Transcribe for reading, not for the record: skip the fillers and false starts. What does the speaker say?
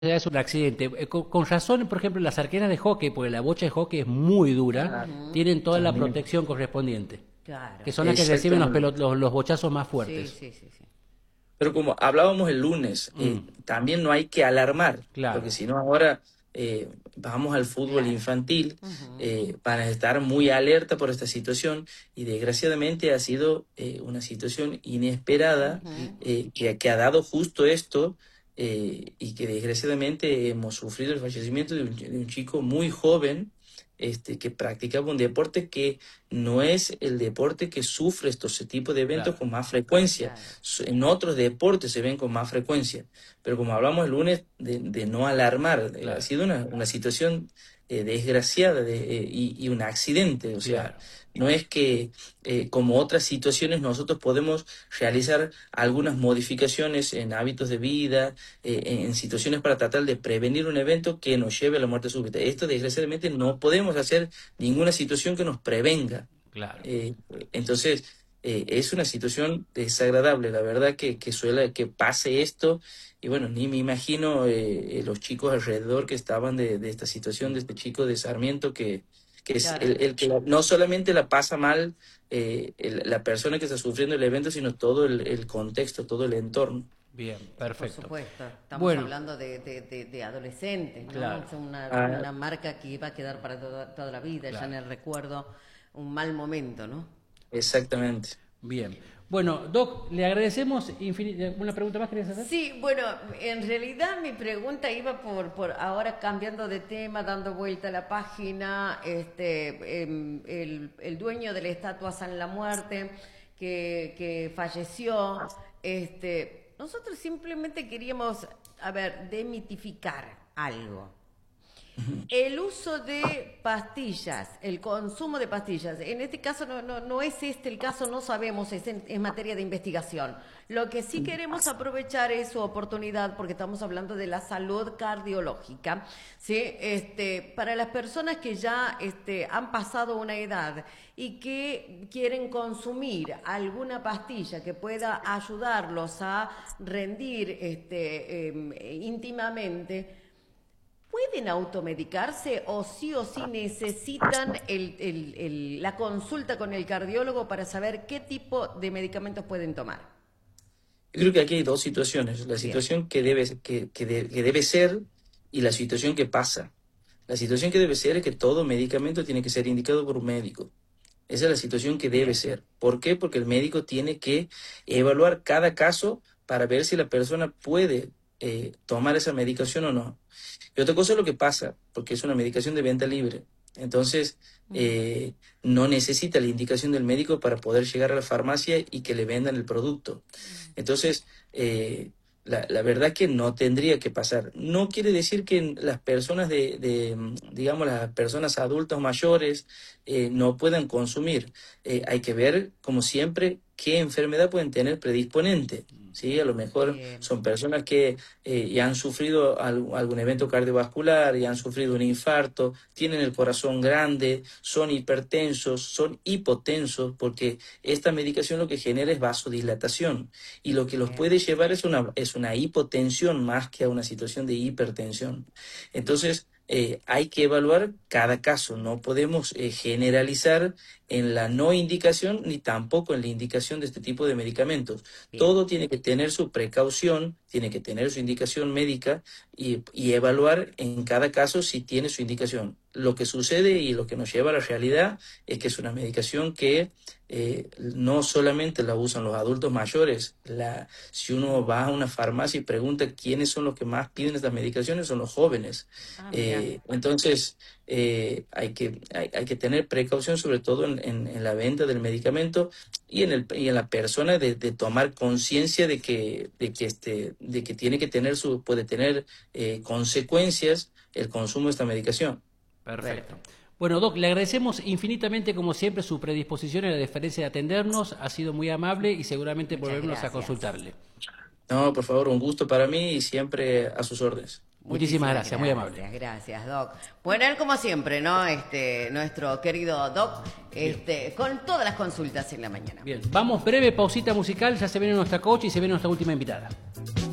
es un accidente. Con razón, por ejemplo, las arqueras de hockey, porque la bocha de hockey es muy dura, tienen toda la También. protección correspondiente, Claro. que son las que reciben Exactamente. los bochazos más Sí, fuertes. sí, sí, sí. Pero como hablábamos el lunes, Mm, también no hay que alarmar, porque claro, si no ahora vamos al fútbol Claro. infantil, Ujú. van a estar muy alerta por esta situación y desgraciadamente ha sido una situación inesperada Ujú. que ha dado justo esto y que desgraciadamente hemos sufrido el fallecimiento de un chico muy joven. Que practicaba un deporte que no es el deporte que sufre estos tipos de eventos claro. con más frecuencia. Claro. En otros deportes se ven con más frecuencia. Pero como hablamos el lunes de no alarmar, ha Claro, sido una situación desgraciada y un accidente. O sea, claro. no es que como otras situaciones nosotros podemos realizar algunas modificaciones en hábitos de vida, en situaciones para tratar de prevenir un evento que nos lleve a la muerte súbita. Esto desgraciadamente no podemos hacer ninguna situación que nos prevenga. Claro. Eh, entonces, es una situación desagradable, la verdad que suele que pase esto, y bueno, ni me imagino los chicos alrededor que estaban de esta situación, de este chico de Sarmiento, que es Claro. el que no solamente la pasa mal la persona que está sufriendo el evento, sino todo el contexto, todo el entorno. Bien, Por perfecto. supuesto, estamos Bueno, hablando de adolescentes, ¿no? claro, Es Ah, una marca que va a quedar para toda la vida, ya en claro. el recuerdo, un mal momento, ¿no? exactamente. Bien. Bueno, Doc, le agradecemos infinito. ¿Una pregunta más querías hacer? Sí, bueno, en realidad mi pregunta iba por ahora cambiando de tema, dando vuelta a la página, el dueño de la estatua San La Muerte que falleció, nosotros simplemente queríamos, a ver, demitificar algo. El uso de pastillas, el consumo de pastillas, en este caso no es este el caso, no sabemos, es materia de investigación. Lo que sí queremos aprovechar es su oportunidad, porque estamos hablando de la salud cardiológica, ¿sí? Para las personas que ya han pasado una edad y que quieren consumir alguna pastilla que pueda ayudarlos a rendir íntimamente. ¿Pueden automedicarse o sí necesitan la consulta con el cardiólogo para saber qué tipo de medicamentos pueden tomar? Yo creo que aquí hay dos situaciones, la Bien, situación que debe ser y la situación que pasa. La situación que debe ser es que todo medicamento tiene que ser indicado por un médico. Esa es la situación que debe bien, ser. ¿Por qué? Porque el médico tiene que evaluar cada caso para ver si la persona puede tomar esa medicación o no. Y otra cosa es lo que pasa, porque es una medicación de venta libre. Entonces, ujú, eh, no necesita la indicación del médico para poder llegar a la farmacia y que le vendan el producto. Entonces, la verdad que no tendría que pasar. No quiere decir que las personas digamos, las personas adultas mayores no puedan consumir. Hay que ver, como siempre, qué enfermedad pueden tener predisponente. ¿Sí? A lo mejor bien, son personas que ya han sufrido algún evento cardiovascular, ya han sufrido un infarto, tienen el corazón grande, son hipertensos, son hipotensos, porque esta medicación lo que genera es vasodilatación y lo que los bien, puede llevar es una hipotensión más que a una situación de hipertensión. Entonces, hay que evaluar cada caso, no podemos generalizar en la no indicación ni tampoco en la indicación de este tipo de medicamentos. bien, Todo tiene que tener su precaución, tiene que tener su indicación médica y evaluar en cada caso si tiene su indicación. Lo que sucede y lo que nos lleva a la realidad es que es una medicación que no solamente la usan los adultos mayores, si uno va a una farmacia y pregunta quiénes son los que más piden estas medicaciones, son los jóvenes. Ah, mira, Entonces, hay que tener precaución sobre todo en la venta del medicamento y en la persona de tomar conciencia de que tiene que tener puede tener consecuencias el consumo de esta medicación. Perfecto. perfecto. Bueno, Doc, le agradecemos infinitamente, como siempre, su predisposición y la deferencia de atendernos. Ha sido muy amable y seguramente Muchas volveremos a gracias. consultarle. No, por favor, un gusto para mí y siempre a sus órdenes. Muchísimas Muchísimas gracias, muy amable. gracias, gracias, Doc. Bueno, él como siempre, ¿no? Nuestro querido Doc, Bien. con todas las consultas en la mañana. Bien, vamos, breve pausita musical, ya se viene nuestra coach y se viene nuestra última invitada.